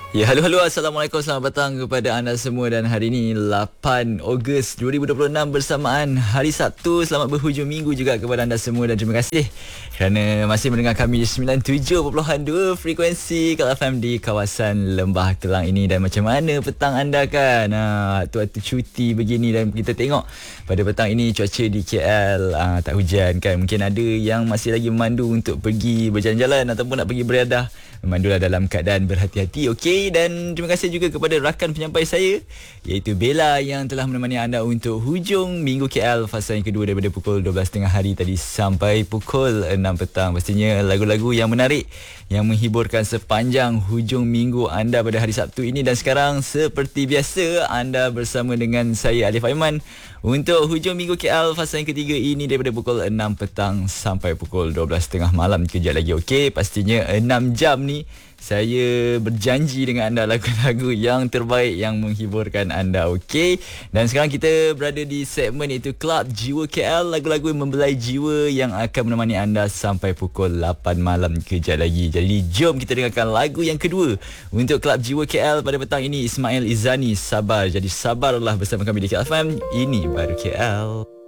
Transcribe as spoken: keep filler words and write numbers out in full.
Ya, halo halo, Assalamualaikum, selamat petang kepada anda semua. Dan hari ini lapan Ogos dua ribu dua puluh enam bersamaan hari Sabtu. Selamat berhujung minggu juga kepada anda semua dan terima kasih kerana masih mendengar kami di sembilan puluh tujuh perpuluhan dua frekuensi Kal F M di kawasan Lembah Kelang ini. Dan macam mana petang anda kan? Ha, waktu-waktu cuti begini dan kita tengok pada petang ini cuaca di K L ha, tak hujan kan. Mungkin ada yang masih lagi memandu untuk pergi berjalan-jalan ataupun nak pergi beriadah. Memandulah dalam keadaan berhati-hati, okey. Dan terima kasih juga kepada rakan penyampai saya iaitu Bella yang telah menemani anda untuk hujung minggu K L fasa yang kedua daripada pukul dua belas tiga puluh hari tadi sampai pukul enam petang. Pastinya lagu-lagu yang menarik yang menghiburkan sepanjang hujung minggu anda pada hari Sabtu ini. Dan sekarang seperti biasa anda bersama dengan saya Alif Aiman untuk hujung minggu K L fasa yang ketiga ini daripada pukul enam petang sampai pukul dua belas tiga puluh malam. Kejap lagi, okey. Pastinya enam jam ni saya berjanji dengan anda lagu-lagu yang terbaik yang menghiburkan anda, okey. Dan sekarang kita berada di segmen iaitu Club Jiwa K L, lagu-lagu yang membelai jiwa yang akan menemani anda sampai pukul lapan malam kejap lagi. Jadi jom kita dengarkan lagu yang kedua untuk Club Jiwa K L pada petang ini, Ismail Izani, Sabar. Jadi sabarlah bersama kami di K L F M, ini baru K L.